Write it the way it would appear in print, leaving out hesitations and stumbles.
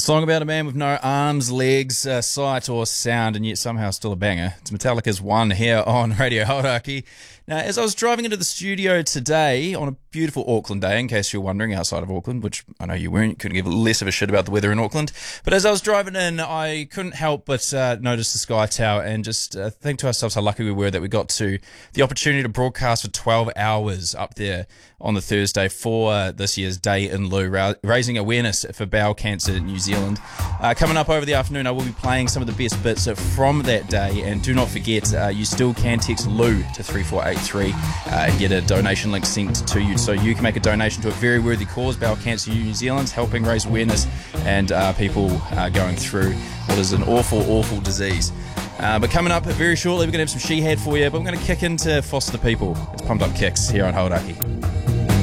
Song about a man with no arms, legs, sight or sound, and yet somehow still a banger. It's Metallica's One here on Radio Hauraki. Now, as I was driving into the studio today on a beautiful Auckland day, in case you're wondering, outside of Auckland, which I know you weren't, you couldn't give less of a shit about the weather in Auckland, but as I was driving in, I couldn't help but notice the Sky Tower and just think to ourselves how lucky we were that we got to the opportunity to broadcast for 12 hours up there on the Thursday for this year's Day in Lieu, raising awareness for bowel cancer in New Zealand. Coming up over the afternoon, I will be playing some of the best bits from that day, and do not forget, you still can text LOU to 3483 and get a donation link sent to you so you can make a donation to a very worthy cause, bowel cancer in New Zealand, helping raise awareness and people going through what is an awful, awful disease. But coming up very shortly, we're going to have some Shihad for you, but we're going to kick into Foster the People. It's Pumped Up Kicks here on Hauraki.